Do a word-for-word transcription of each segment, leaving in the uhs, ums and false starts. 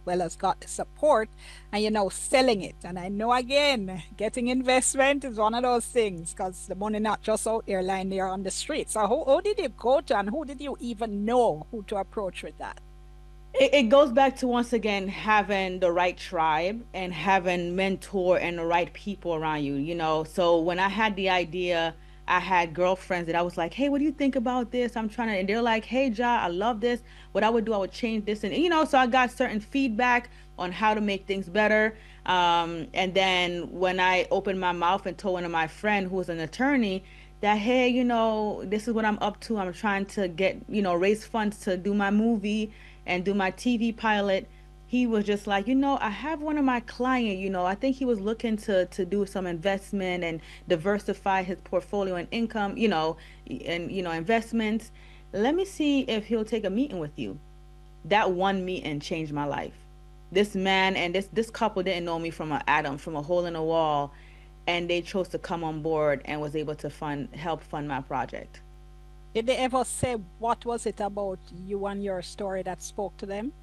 well as got the support, and you're now selling it. And I know again, getting investment is one of those things because the money not just out there lying there on the street. So who, who did you go to, and who did you even know who to approach with that? It, it goes back to once again having the right tribe and having mentor and the right people around you, you know. So when I had the idea, I had girlfriends that I was like, "Hey, what do you think about this? I'm trying to," and they're like, "Hey, Ja, I love this. What I would do, I would change this," and you know, so I got certain feedback on how to make things better. Um, and then when I opened my mouth and told one of my friend who was an attorney that, hey, you know, this is what I'm up to. I'm trying to get, you know, raise funds to do my movie and do my T V pilot. He was just like, you know, I have one of my client, you know, I think he was looking to to do some investment and diversify his portfolio and income, you know, and you know, investments. Let me see if he'll take a meeting with you. That one meeting changed my life. This man and this this couple didn't know me from an atom, from a hole in the wall, and they chose to come on board and was able to fund help fund my project. Did they ever say what was it about you and your story that spoke to them?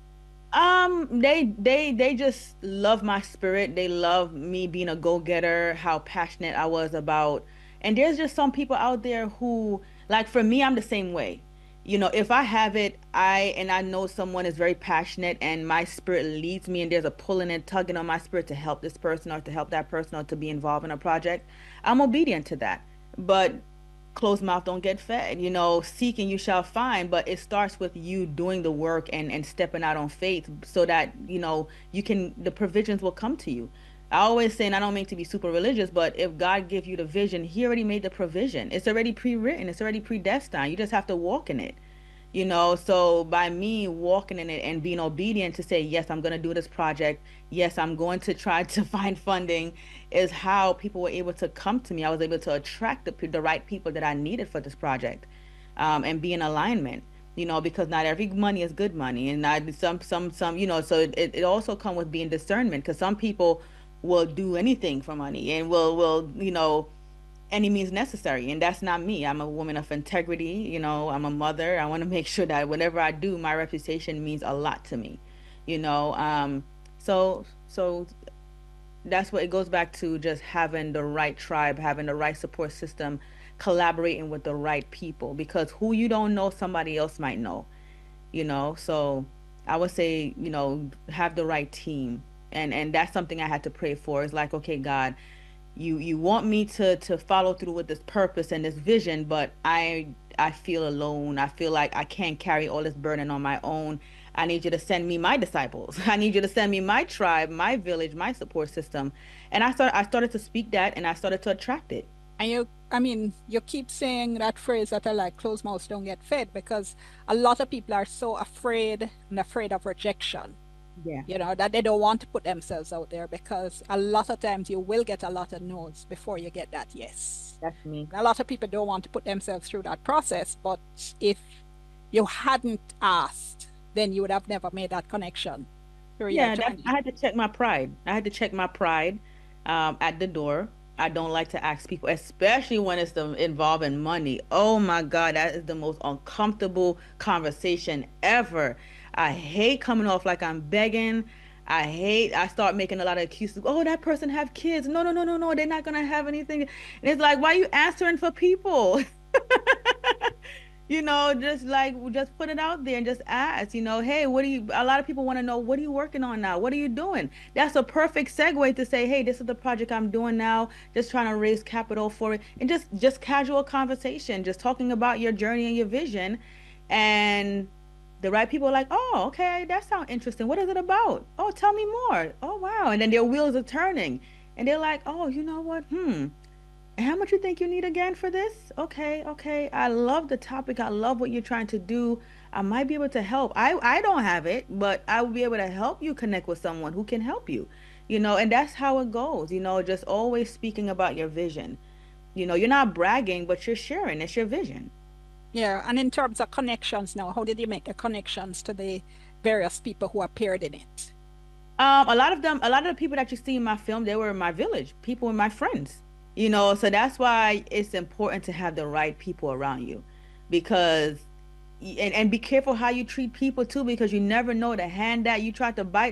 Um, they they they just love my spirit. They love me being a go-getter, how passionate I was about. And there's just some people out there who, like for me, I'm the same way. You know, if I have it, I and I know someone is very passionate and my spirit leads me and there's a pulling and tugging on my spirit to help this person or to help that person or to be involved in a project, I'm obedient to that. But closed mouth don't get fed. You know, seek and you shall find, but it starts with you doing the work and and stepping out on faith so that, you know, you can the provisions will come to you. I always say, and I don't mean to be super religious, but if God give you the vision, he already made the provision. It's already pre-written, it's already predestined. You just have to walk in it. You know, so by me walking in it and being obedient to say, yes, I'm going to do this project. Yes, I'm going to try to find funding is how people were able to come to me. I was able to attract the, pe- the right people that I needed for this project, um, and be in alignment, you know, because not every money is good money. And not some, some, some, you know, so it, it also come with being discernment because some people will do anything for money and will, will, you know, any means necessary. And that's not me. I'm a woman of integrity. You know, I'm a mother. I want to make sure that whatever I do, my reputation means a lot to me, you know. Um, so, so that's what it goes back to just having the right tribe, having the right support system, collaborating with the right people because who you don't know, somebody else might know, you know. So I would say, you know, have the right team. And and that's something I had to pray for. It's like, okay, God, you you want me to to follow through with this purpose and this vision, but I I feel alone. I feel like I can't carry all this burden on my own. I need you to send me my disciples. I need you to send me my tribe, my village, my support system. And I started I started to speak that and I started to attract it. And you, I mean, you keep saying that phrase that I like, closed mouths don't get fed, because a lot of people are so afraid and afraid of rejection, Yeah, you know, that they don't want to put themselves out there because a lot of times you will get a lot of no's before you get that yes. that's me. A lot of people don't want to put themselves through that process, but if you hadn't asked, then you would have never made that connection through your Yeah, that's I journey. had to check my pride. I had to check my pride um at the door. I don't like to ask people, especially when it's the involving money. Oh my God, that is the most uncomfortable conversation ever. I hate coming off like I'm begging. I hate I start making a lot of excuses. Oh, that person have kids. No, no, no, no, no. They're not gonna have anything. And it's like, why are you answering for people? You know, just like just put it out there and just ask, you know, hey, what do you, a lot of people want to know, what are you working on now? What are you doing? That's a perfect segue to say, hey, this is the project I'm doing now, just trying to raise capital for it. And just just casual conversation, just talking about your journey and your vision. And the right people are like, oh, okay, that sounds interesting. What is it about? Oh, tell me more. Oh, wow. And then their wheels are turning. And they're like, oh, you know what? Hmm. And how much you think you need again for this? Okay, okay. I love the topic. I love what you're trying to do. I might be able to help. I I don't have it, but I will be able to help you connect with someone who can help you. You know, and that's how it goes. You know, just always speaking about your vision. You know, you're not bragging, but you're sharing. It's your vision. Yeah, and in terms of connections now, how did you make the connections to the various people who appeared in it? Um, a lot of them, a lot of the people that you see in my film, they were in my village, people in my friends, you know, so that's why it's important to have the right people around you because, and, and be careful how you treat people too, because you never know the hand that you try to bite